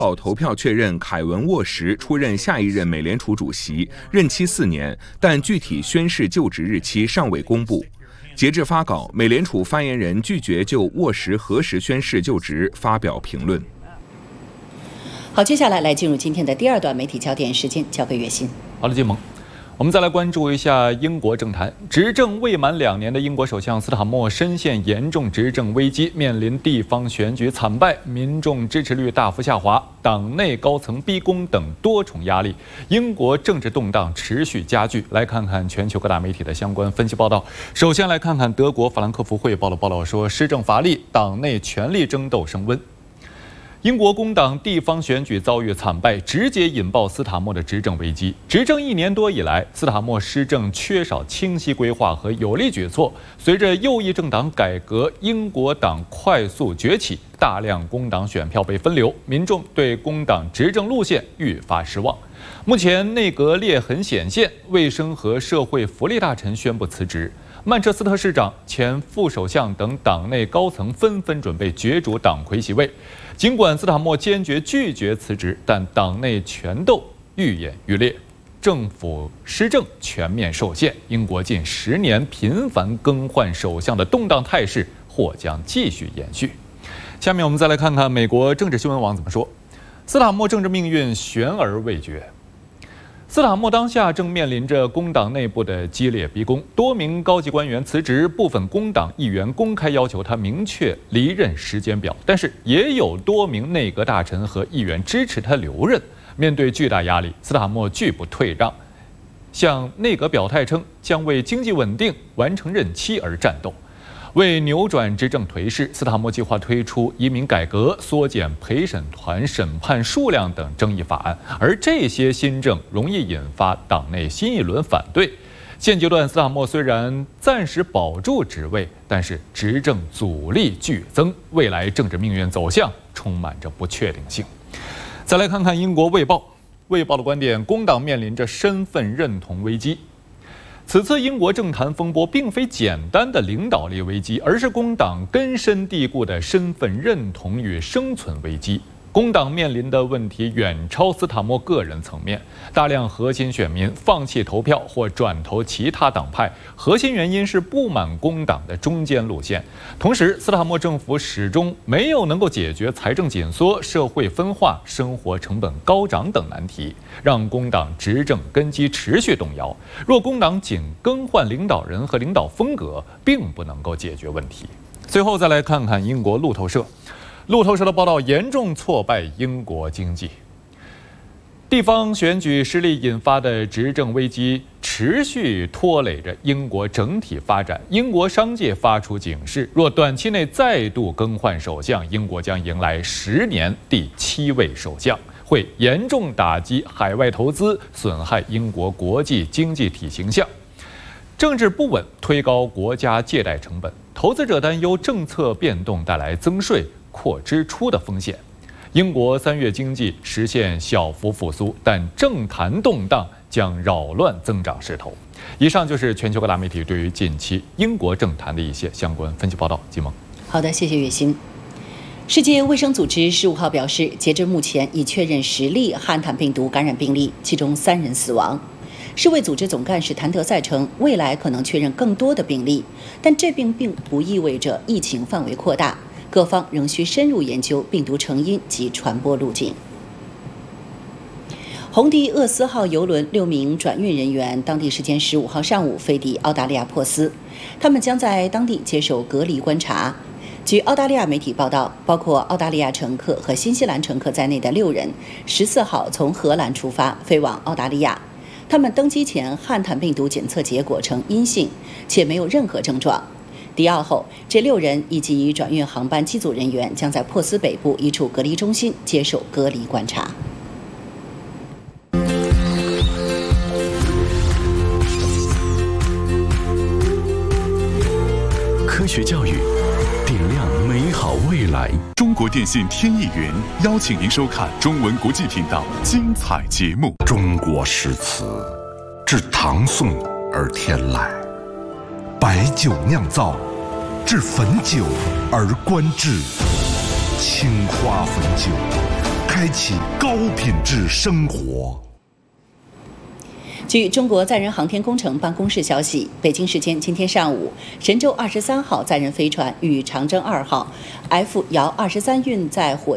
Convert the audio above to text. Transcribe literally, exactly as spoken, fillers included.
报投票确认凯文沃什出任下一任美联储主席，任期四年，但具体宣誓就职日期尚未公布。截至发稿，美联储发言人拒绝就沃什何时宣誓就职发表评论。 好，接下来来进入今天的第二段媒体焦点时间，交给岳鑫。 好的，金萌。我们再来关注一下英国政坛。执政未满两年的英国首相斯塔默深陷严重执政危机，面临地方选举惨败、民众支持率大幅下滑、党内高层逼宫等多重压力，英国政治动荡持续加剧。来看看全球各大媒体的相关分析报道。首先来看看德国法兰克福汇报的报道说，施政乏力，党内权力争斗升温。英国工党地方选举遭遇惨败，直接引爆斯塔默的执政危机。执政一年多以来，斯塔默施政缺少清晰规划和有力举措。随着右翼政党改革，英国党快速崛起，大量工党选票被分流，民众对工党执政路线愈发失望。目前内阁裂痕显现，卫生和社会福利大臣宣布辞职。曼彻斯特市长、前副首相等党内高层纷纷准备角逐党魁席位。尽管斯塔默坚决拒绝辞职，但党内权斗愈演愈烈，政府施政全面受限。英国近十年频繁更换首相的动荡态势或将继续延续。下面我们再来看看美国政治新闻网怎么说：斯塔默政治命运悬而未决。斯塔默当下正面临着工党内部的激烈逼宫，多名高级官员辞职，部分工党议员公开要求他明确离任时间表，但是也有多名内阁大臣和议员支持他留任。面对巨大压力，斯塔默拒不退让，向内阁表态称将为经济稳定、完成任期而战斗。为扭转执政颓势，斯塔默计划推出移民改革、缩减陪审团审判数量等争议法案，而这些新政容易引发党内新一轮反对。现阶段，斯塔默虽然暂时保住职位，但是执政阻力剧增，未来政治命运走向充满着不确定性。再来看看英国《卫报》，《卫报》的观点：工党面临着身份认同危机。此次英国政坛风波并非简单的领导力危机，而是工党根深蒂固的身份认同与生存危机。工党面临的问题远超斯塔默个人层面，大量核心选民放弃投票或转投其他党派，核心原因是不满工党的中间路线。同时，斯塔默政府始终没有能够解决财政紧缩、社会分化、生活成本高涨等难题，让工党执政根基持续动摇。若工党仅更换领导人和领导风格，并不能够解决问题。最后再来看看英国路透社。路透社的报道严重挫败英国经济。地方选举失利引发的执政危机持续拖累着英国整体发展。英国商界发出警示，若短期内再度更换首相，英国将迎来十年第七位首相，会严重打击海外投资，损害英国国际经济体形象。政治不稳推高国家借贷成本，投资者担忧政策变动带来增税、扩支出的风险。英国三月经济实现小幅复苏，但政坛动荡将扰乱增长势头。以上就是全球各大媒体对于近期英国政坛的一些相关分析报道。季萌， 好的，谢谢岳鑫。世界卫生组织十五号表示，截至目前已确认十例汉坦病毒感染病例，其中三人死亡。世卫组织总干事谭德赛称，未来可能确认更多的病例，但这并并不意味着疫情范围扩大。各方仍需深入研究病毒成因及传播路径。红迪厄斯号邮轮六名转运人员当地时间十五号上午飞抵澳大利亚珀斯，他们将在当地接受隔离观察。据澳大利亚媒体报道，包括澳大利亚乘客和新西兰乘客在内的六人，十四号从荷兰出发飞往澳大利亚。他们登机前汉坦病毒检测结果呈阴性，且没有任何症状。抵澳后，这六人以及转运航班机组人员将在珀斯北部一处隔离中心接受隔离观察。 科学教育，点亮美好未来。中国电信天意云邀请您收看中文国际频道精彩节目。 中国诗词自唐宋而天来，白酒酿造，至汾酒而观之。青花汾酒，开开启高品质生活。 据中国载人航天工程办公室消息，北京时间今天上午，神舟二十三号载人飞船与长征二号 F 遥二十三运载火